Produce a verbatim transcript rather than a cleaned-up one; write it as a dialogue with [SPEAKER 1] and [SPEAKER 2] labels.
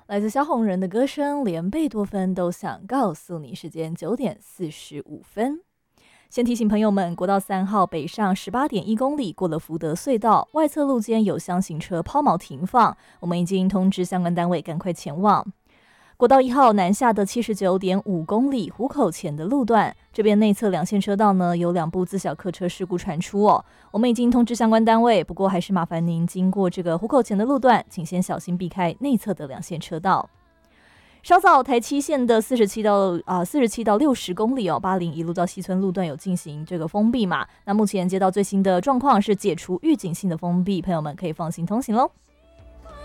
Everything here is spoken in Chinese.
[SPEAKER 1] 来自萧红人的歌声，连贝多芬都想告诉你，时间九点四十五分。先提醒朋友们，国道三号北上十八点一公里，过了福德隧道，外侧路肩有厢型车抛锚停放，我们已经通知相关单位赶快前往。国道一号南下的七十九点五公里，湖口前的路段，这边内侧两线车道呢有两部自小客车事故传出哦，我们已经通知相关单位，不过还是麻烦您经过这个湖口前的路段，请先小心避开内侧的两线车道。稍早台七线的四十七到啊四十七到六十公里哦，八零一路到西村路段有进行这个封闭嘛？那目前接到最新的状况是解除预警性的封闭，朋友们可以放心通行喽。